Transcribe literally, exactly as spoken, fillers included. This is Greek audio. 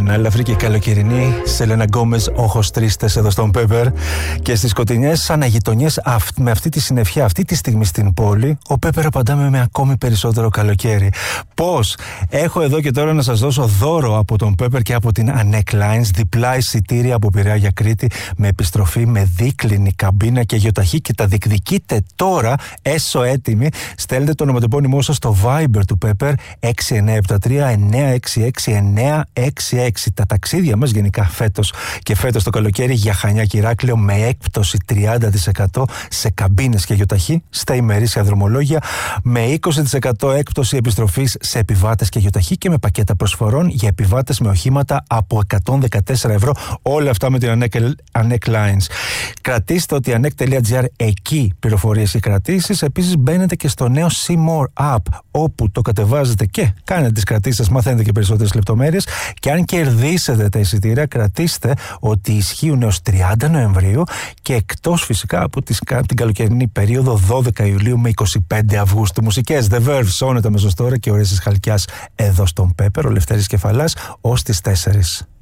ανάλαφρη και καλοκαιρινή Σελένα Γκόμες, όχος τρίστες εδώ στον Πέπερ. Και στις σκοτεινιές αναγειτονιές με αυτή τη συννεφιά, αυτή τη στιγμή στην πόλη, ο Πέπερ απαντάμε με ακόμη περισσότερο καλοκαίρι. Πώς? Έχω εδώ και τώρα να σας δώσω δώρο από τον Πέπερ και από την Anek Lines, διπλά εισιτήρια από Πειραιά για Κρήτη, με επιστροφή, με δίκλινη καμπίνα και γεωταχή, και τα διεκδικείτε τώρα, έσω έτοιμοι. Στέλνετε το ονοματεπώνυμό σας στο Viber του Πέπερ έξι εννιά επτά τρία εννιά έξι έξι εννιά έξι έξι. Τα ταξίδια μας γενικά φέτος και φέτος το καλοκαίρι για Χανιά και Ηράκλειο με έκπτωση τριάντα τοις εκατό σε καμπίνες και γεωταχή στα ημερήσια δρομολόγια, με είκοσι τοις εκατό έκπτωση επιστροφής σε επιβάτες και γεωταχή και με πακέτα προσφορών για επιβάτες με οχήματα από εκατόν δεκατέσσερα ευρώ. Όλα αυτά με την Anek Lines. Κρατήστε ότι anek.gr, εκεί πληροφορίες και κρατήσεις. Επίσης μπαίνετε και στο νέο See More App, όπου το κατεβάζετε και κάνετε τις κρατήσεις, μαθαίνετε και περισσότερες λεπτομέρειες. Και αν κερδίσετε τα εισιτήρια, κρατήστε ότι ισχύουν έως τριάντα Νοεμβρίου και εκτός φυσικά από τις, την καλοκαιρινή περίοδο δώδεκα Ιουλίου με είκοσι πέντε Αυγούστου. Μουσικές The Verve, σώνεται αμέσως τώρα και ωραίες της Χαλκιάς εδώ στον Πέπερ, ο Λευτέρης Κεφαλάς, ως τις τέσσερις.